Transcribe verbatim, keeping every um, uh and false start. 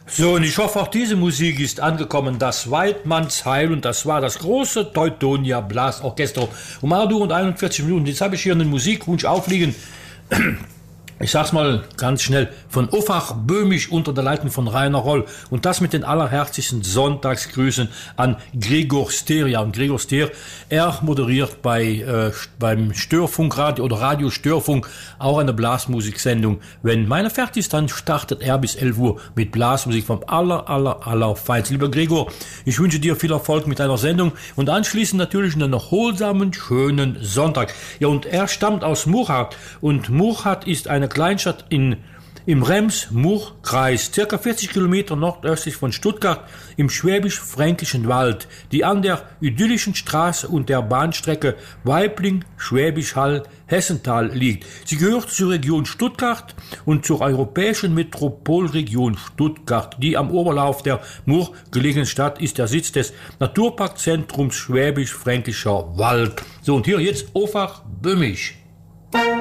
So, und ich hoffe, auch diese Musik ist angekommen. Das Weidmannsheil, und das war das große Teutonia Blasorchester. Um acht Uhr und einundvierzig Minuten. Jetzt habe ich hier einen Musikwunsch aufliegen. Ich sag's mal ganz schnell, von Offach Böhmisch unter der Leitung von Rainer Roll. Und das mit den allerherzigsten Sonntagsgrüßen an Gregor Steer. Ja, und Gregor Steer, er moderiert bei, äh, beim Störfunkradio oder Radio Störfunk auch eine Blasmusiksendung. Wenn meine fertig ist, dann startet er bis elf Uhr mit Blasmusik vom aller, aller, aller Feinsten. Lieber Gregor, ich wünsche dir viel Erfolg mit deiner Sendung und anschließend natürlich einen erholsamen, schönen Sonntag. Ja, und er stammt aus Murrhardt, und Murrhardt ist eine Kleinstadt in, im Rems-Murr-Kreis, circa vierzig Kilometer nordöstlich von Stuttgart im schwäbisch-fränkischen Wald, die an der idyllischen Straße und der Bahnstrecke Waibling-Schwäbisch Hall-Hessental liegt. Sie gehört zur Region Stuttgart und zur europäischen Metropolregion Stuttgart. Die am Oberlauf der Murr gelegene Stadt ist der Sitz des Naturparkzentrums Schwäbisch-Fränkischer Wald. So, und hier jetzt Offach Böhmisch.